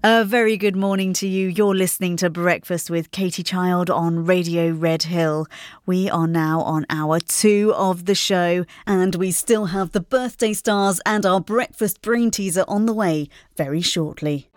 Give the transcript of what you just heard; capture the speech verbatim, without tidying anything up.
A very good morning to you. You're listening to Breakfast with Katie Child on Radio Red Hill. We are now on hour two of the show, and we still have the birthday stars and our breakfast brain teaser on the way very shortly.